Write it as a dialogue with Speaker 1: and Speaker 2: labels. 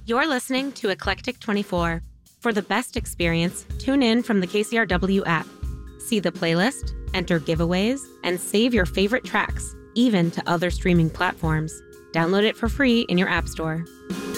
Speaker 1: You're listening to Eclectic 24. For the best experience, tune in from the KCRW app. See the playlist, enter giveaways, and save your favorite tracks, even to other streaming platforms. Download it for free in your app store.